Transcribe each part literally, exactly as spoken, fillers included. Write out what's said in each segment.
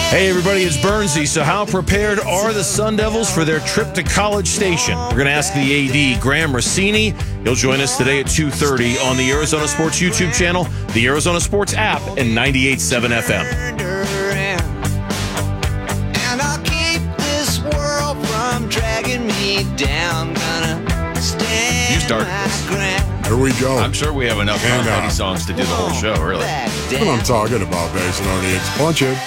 Hey everybody, it's Bernsey. So how prepared are the Sun Devils for their trip to College Station? We're going to ask the A D, Graham Rossini. He'll join us today at two thirty on the Arizona Sports YouTube channel, the Arizona Sports app, and ninety-eight point seven F M. And I'll keep this world from dragging me down. Gonna stand You start. my ground. Here we go. I'm sure we have enough And, Tom uh, Petty songs to do the whole show, really. That's what I'm talking about, basically. It's punch it.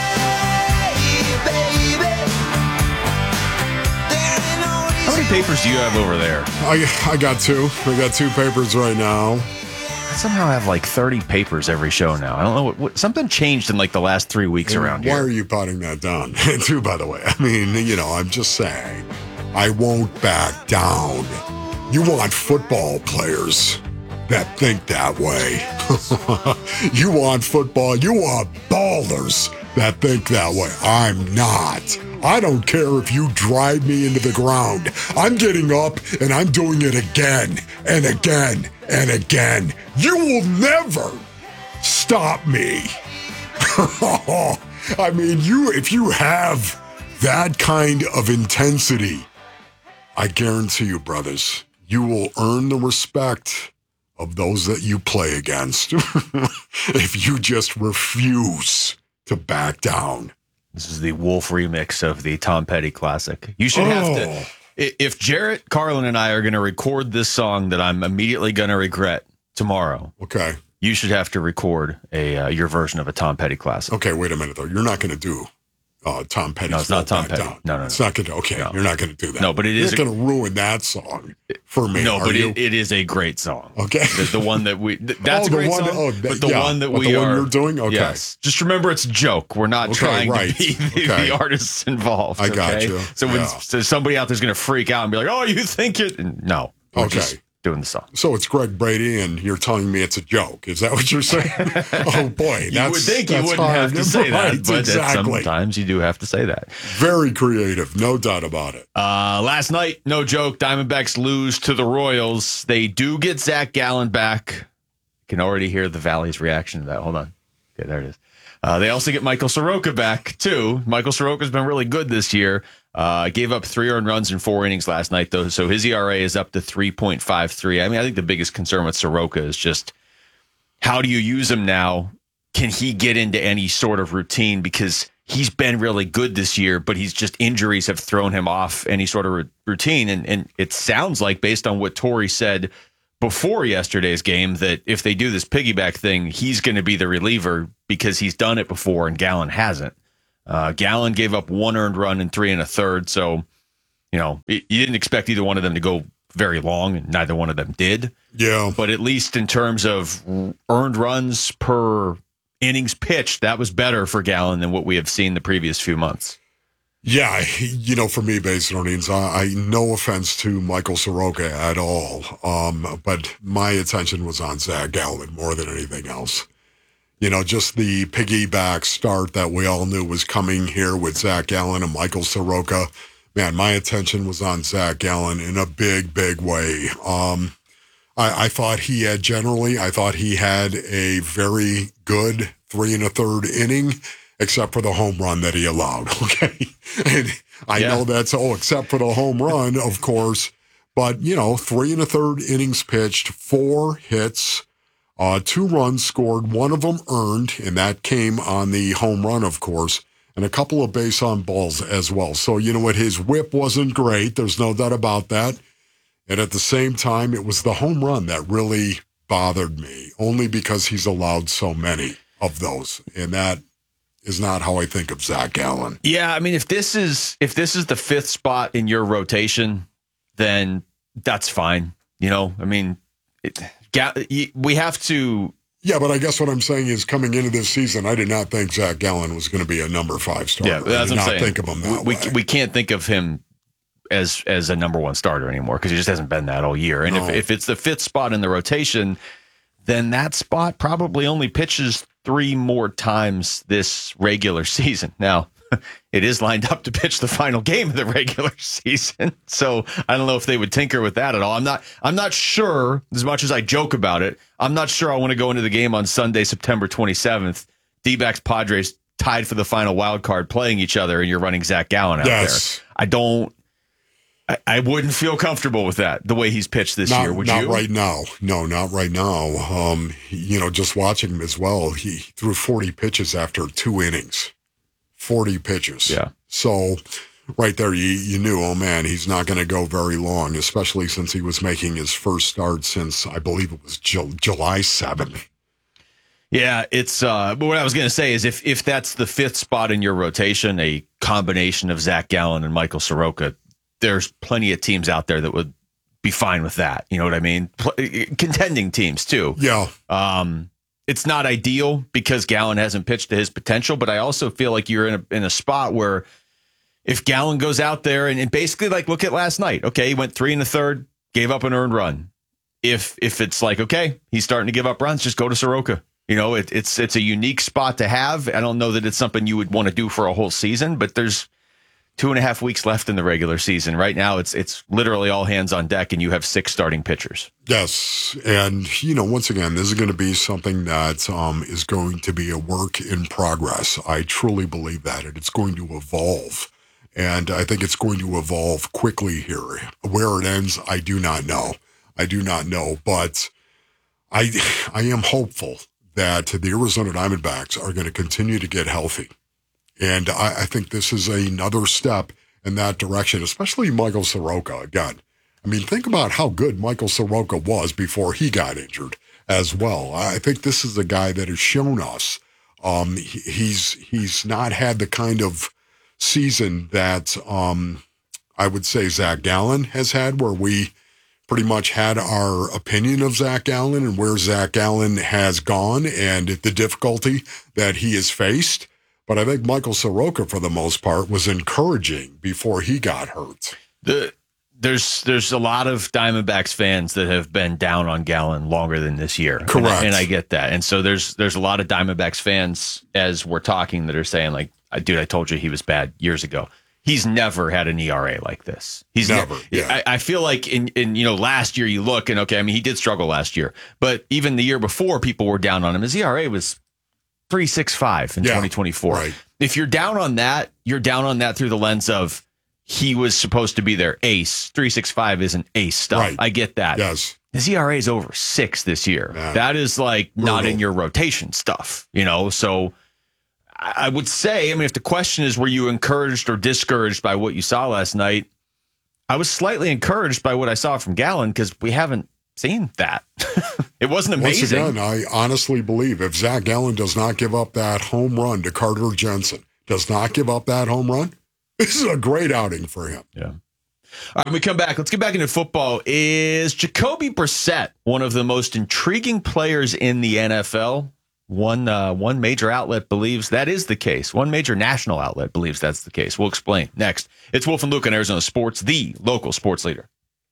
How many papers do you have over there? I I got two. I got two papers right now. I somehow have like thirty papers every show now. I don't know what, what something changed in like the last three weeks And around why here. are you potting that down? Too, by the way. I mean, you know, I'm just saying, I won't back down. You want football players that think that way. You want football. You want ballers that think that way. I'm not. I don't care if you drive me into the ground. I'm getting up and I'm doing it again and again and again. You will never stop me. I mean, you if you have that kind of intensity, I guarantee you, brothers, you will earn the respect of those that you play against if you just refuse to back down. This is the Wolf remix of the Tom Petty classic. You should have to. Oh. i- If Jarrett, Carlin, and I are going to record this song that I'm immediately going to regret tomorrow, Okay. you should have to record a uh, your version of a Tom Petty classic. Okay, wait a minute, though. You're not going to do uh, Tom Petty's No, it's not Fall Tom Back Petty. Down. No, no, no. It's not going to. Okay, No. you're not going to do that. No, but it you're is a- going to ruin that song for me. No, are but you? it, it is a great song. Okay. The, the one that we, th- that's Oh, a the great one- song, oh, that- but the yeah. one that But we the one are. you're doing? Okay. Yes. Just remember it's a joke. We're not Okay, trying right. to be the, Okay. the artists involved. I got okay? you. So when Yeah. so somebody out there's going to freak out and be like, oh, you think it? No. We're Okay. just doing the song. So it's Greg Brady, and you're telling me it's a joke. Is that what you're saying? Oh, boy. You That's, would think you that's wouldn't hard. have to say that, Right, but exactly. sometimes you do have to say that. Very creative, no doubt about it. Uh, last night, no joke, Diamondbacks lose to the Royals. They do get Zach Gallen back. Can already hear the Valley's reaction to that. Hold on. Okay, there it is. Uh, they also get Michael Soroka back, too. Michael Soroka's been really good this year. Uh, gave up three earned runs in four innings last night, though, so his E R A is up to three point five three. I mean, I think the biggest concern with Soroka is just how do you use him now? Can he get into any sort of routine? Because he's been really good this year, but he's just injuries have thrown him off any sort of r- routine. And, and it sounds like, based on what Torrey said before yesterday's game, that if they do this piggyback thing, he's going to be the reliever because he's done it before and Gallen hasn't. Uh, Gallen gave up one earned run in three and a third. So, you know, it, you didn't expect either one of them to go very long, and neither one of them did. Yeah. But at least in terms of earned runs per innings pitched, that was better for Gallen than what we have seen the previous few months. Yeah, you know, for me, Basinonians, I, I no offense to Michael Soroka at all, um, but my attention was on Zach Gallen more than anything else. You know, just the piggyback start that we all knew was coming here with Zach Gallen and Michael Soroka. Man, my attention was on Zach Gallen in a big, big way. Um, I, I thought he had generally, I thought he had a very good three and a third inning, except for the home run that he allowed. Okay. And I Yeah. know that's, oh, except for the home run, of course. But, you know, three and a third innings pitched, four hits, uh, two runs scored, one of them earned, and that came on the home run, of course, and a couple of base on balls as well. So, you know what? His whip wasn't great. There's no doubt about that. And at the same time, it was the home run that really bothered me, only because he's allowed so many of those. And that is not how I think of Zach Gallen. Yeah, I mean, if this is if this is the fifth spot in your rotation, then that's fine. You know, I mean, it, Ga- we have to. Yeah, but I guess what I'm saying is coming into this season, I did not think Zach Gallen was going to be a number five starter. Yeah, that's I what did I'm not saying. think of him that we, way. we we can't think of him as as a number one starter anymore because he just hasn't been that all year. And No. if if it's the fifth spot in the rotation, then that spot probably only pitches three more times this regular season. Now, it is lined up to pitch the final game of the regular season. So I don't know if they would tinker with that at all. I'm not I'm not sure, as much as I joke about it, I'm not sure I want to go into the game on Sunday, September twenty-seventh, D-backs Padres tied for the final wild card playing each other and you're running Zach Gallen out Yes. there. I don't, I, I wouldn't feel comfortable with that, the way he's pitched this Not, year. Would not you? right now. No, not right now. Um, you know, just watching him as well, he threw forty pitches after two innings. forty pitches. Yeah. So right there, you, you knew, oh man, he's not going to go very long, especially since he was making his first start since, I believe it was Ju- July seventh. Yeah, it's uh but what I was gonna say is if if that's the fifth spot in your rotation, a combination of Zach Gallen and Michael Soroka, there's plenty of teams out there that would be fine with that. You know what I mean? Pl- contending teams too. Yeah. Um it's not ideal because Gallen hasn't pitched to his potential, but I also feel like you're in a in a spot where if Gallen goes out there and, and basically like look at last night, okay, he went three and a third, gave up an earned run. If if it's like, okay, he's starting to give up runs, just go to Soroka. You know, it, it's it's a unique spot to have. I don't know that it's something you would want to do for a whole season, but there's two and a half weeks left in the regular season. Right now, it's it's literally all hands on deck, and you have six starting pitchers. Yes. And, you know, once again, this is going to be something that um, is going to be a work in progress. I truly believe that. And it's going to evolve. And I think it's going to evolve quickly here. Where it ends, I do not know. I do not know. But I I am hopeful that the Arizona Diamondbacks are going to continue to get healthy. And I, I think this is another step in that direction, especially Michael Soroka again. I mean, think about how good Michael Soroka was before he got injured as well. I think this is a guy that has shown us um, he, he's he's not had the kind of season that um, I would say Zach Gallen has had, where we pretty much had our opinion of Zach Gallen and where Zach Gallen has gone and the difficulty that he has faced. But I think Michael Soroka, for the most part, was encouraging before he got hurt. The there's there's a lot of Diamondbacks fans that have been down on Gallen longer than this year. Correct. And I, and I get that. And so there's there's a lot of Diamondbacks fans as we're talking that are saying like, dude, I told you he was bad years ago. He's never had an E R A like this. He's Never, ne- yeah. I, I feel like in, in, you know, last year you look and okay, I mean, he did struggle last year, but even the year before people were down on him. His E R A was three point six five in Yeah, twenty twenty-four. right. If you're down on that, you're down on that through the lens of he was supposed to be their ace. three point six five isn't ace stuff. Right. I get that. Yes. His E R A is over six this year. Yeah. That is like not Brutal. in your rotation stuff, you know? So I would say, I mean, if the question is, were you encouraged or discouraged by what you saw last night? I was slightly encouraged by what I saw from Gallen because we haven't seen that. It wasn't amazing. Once again, I honestly believe if Zach Gallen does not give up that home run to Carter Jensen, does not give up that home run, this is a great outing for him. Yeah. All right, when we come back, let's get back into football. Is Jacoby Brissett one of the most intriguing players in the N F L? One uh, one major outlet believes that is the case. One major national outlet believes that's the case. We'll explain next. It's Wolf and Luke on Arizona Sports, the local sports leader.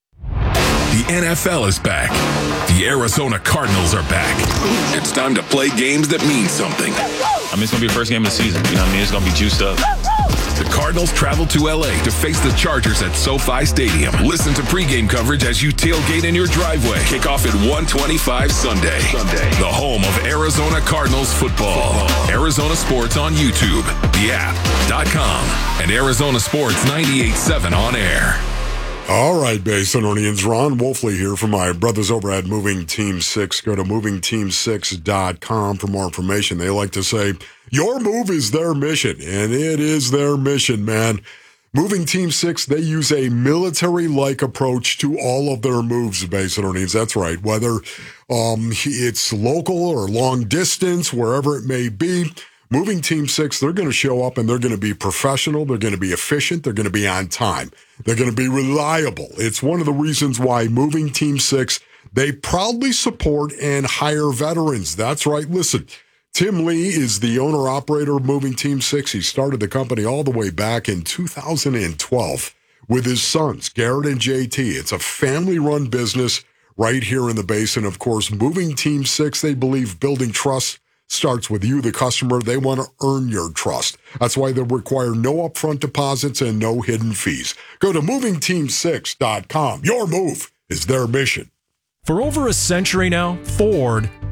The N F L is back. The Arizona Cardinals are back. It's time to play games that mean something. I mean, it's going to be the first game of the season. You know what I mean? It's going to be juiced up. The Cardinals travel to L A to face the Chargers at SoFi Stadium. Listen to pregame coverage as you tailgate in your driveway. Kickoff at one twenty-five Sunday. Sunday. The home of Arizona Cardinals football. Arizona Sports on YouTube, the app, .com, and Arizona Sports ninety-eight point seven on air. All right, Basinonians. Ron Wolfley here from my brothers over at Moving Team six. Go to moving team six dot com for more information. They like to say, your move is their mission, and it is their mission, man. Moving Team six, they use a military-like approach to all of their moves, Basinonians. That's right. Whether um, it's local or long distance, wherever it may be, Moving Team six, they're going to show up and they're going to be professional. They're going to be efficient. They're going to be on time. They're going to be reliable. It's one of the reasons why Moving Team six, they proudly support and hire veterans. That's right. Listen, Tim Lee is the owner-operator of Moving Team six. He started the company all the way back in two thousand twelve with his sons, Garrett and J T. It's a family-run business right here in the Basin. Of course, Moving Team six, they believe building trust starts with you, the customer. They want to earn your trust. That's why they require no upfront deposits and no hidden fees. Go to moving team six dot com. Your move is their mission. For over a century now, Ford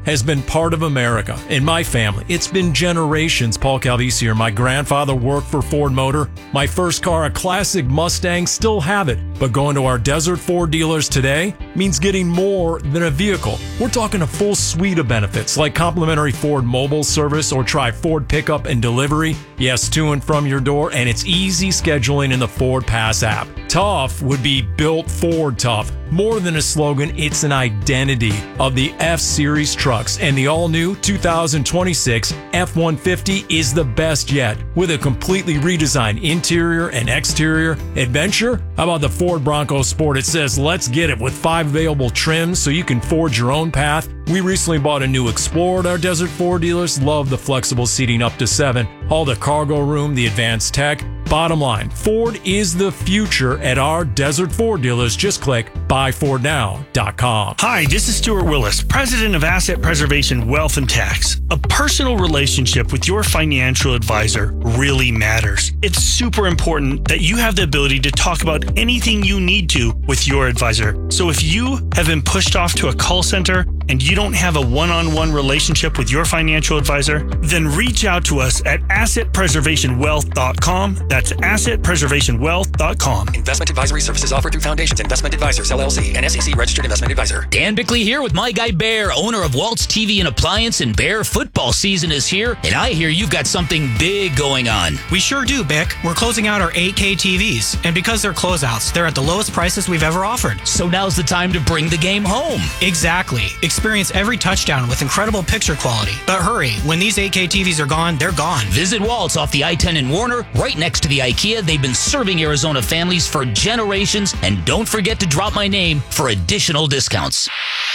has been part of America. In my family, it's been generations. Paul Calvisi here. My grandfather worked for Ford Motor. My first car, a classic Mustang, still have it. But going to our Desert Ford dealers today means getting more than a vehicle. We're talking a full suite of benefits like complimentary Ford mobile service or try Ford pickup and delivery. Yes, to and from your door, and it's easy scheduling in the Ford Pass app. Tough would be built Ford tough. More than a slogan, it's an identity of the F-Series trucks, and the all-new two thousand twenty-six F one fifty is the best yet. With a completely redesigned interior and exterior adventure, how about the Ford Bronco Sport? It says, let's get it, with five available trims so you can forge your own path. We recently bought a new Explorer at our Desert Ford dealers. Love the flexible seating up to seven, all the cargo room, the advanced tech. Bottom line, Ford is the future at our Desert Ford dealers. Just click buy ford now dot com. Hi, this is Stuart Willis, president of Asset Preservation Wealth and Tax. A personal relationship with your financial advisor really matters. It's super important that you have the ability to talk about anything you need to with your advisor. So if you have been pushed off to a call center and you don't have a one-on-one relationship with your financial advisor, then reach out to us at asset preservation wealth dot com. That's asset preservation wealth dot com. Investment advisory services offered through Foundations Investment Advisors, L L C, an S E C registered investment advisor. Dan Bickley here with my guy Bear, owner of Waltz T V and Appliance, and Bear football season is here, and I hear you've got something big going on. We sure do, Bick. We're closing out our eight K T Vs, and because they're closeouts, they're at the lowest prices we've ever offered. So now's the time to bring the game home. Exactly. Experience every touchdown with incredible picture quality. But hurry, when these eight K T Vs are gone, they're gone. Visit Waltz off the I ten in Warner, right next to the IKEA. They've been serving Arizona families for generations, and don't forget to drop my name for additional discounts.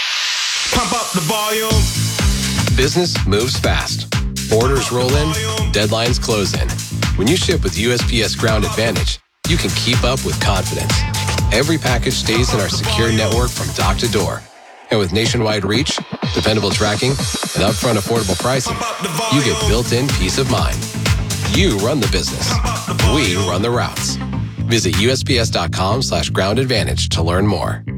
Pump up the volume. Business moves fast. Orders roll in, deadlines close in. When you ship with U S P S Ground Advantage, you can keep up with confidence. Every package stays in our secure network from dock to door. And with nationwide reach, dependable tracking, and upfront affordable pricing, you get built-in peace of mind. You run the business. We run the routes. Visit U S P S dot com slash ground advantage to learn more.